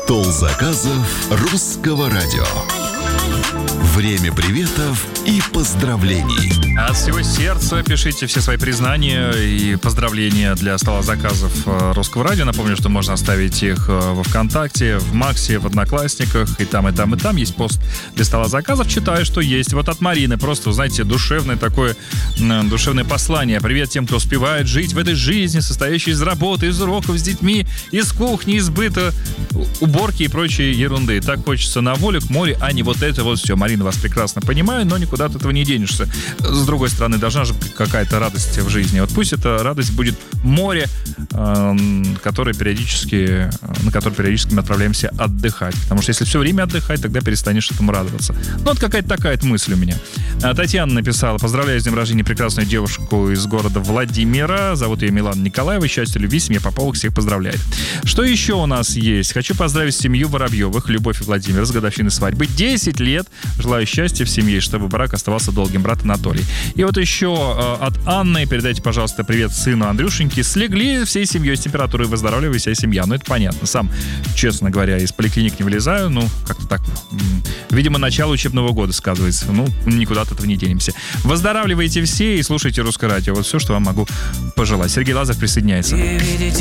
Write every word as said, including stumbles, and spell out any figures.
Стол заказов русского радио. Время приветов и поздравлений. От всего сердца пишите все свои признания и поздравления для стола заказов русского радио. Напомню, что можно оставить их во ВКонтакте, в Максе, в Одноклассниках. И там, и там, и там есть пост для стола заказов. Читаю, что есть. Вот от Марины просто, знаете, душевное такое, душевное послание. Привет тем, кто успевает жить в этой жизни, состоящей из работы, из уроков с детьми, из кухни, из быта, уборки и прочей ерунды. Так хочется на волю, к морю, а не вот это вот все. Марина, вас прекрасно понимаю, но никуда от этого не денешься. С другой стороны, должна же быть какая-то радость в жизни. Вот пусть эта радость будет море, э, которое периодически, на которое периодически мы отправляемся отдыхать. Потому что если все время отдыхать, тогда перестанешь этому радоваться. Ну, вот какая-то такая мысль у меня. Татьяна написала: поздравляю с днем рождения прекрасную девушку из города Владимира. Зовут ее Милана Николаева. Счастья, любви, семья Поповых всех поздравляет. Что еще у нас есть? Хочу поздравить семью Воробьевых, Любовь и Владимир, с годовщины свадьбы. десять лет. Желаю счастья в семье, чтобы брак оставался долгим. Брат Анатолий. И вот еще э, от Анны передайте, пожалуйста, привет сыну Андрюшеньке. Слегли всей семьей с температурой, выздоравливай вся семья. Ну, это понятно. Сам, честно говоря, из поликлиник не вылезаю. Ну, как-то так. Видимо, начало учебного года сказывается. Ну, никуда от этого не денемся. Выздоравливайте все и слушайте Русское радио. Вот все, что вам могу пожелать. Сергей Лазарев присоединяется.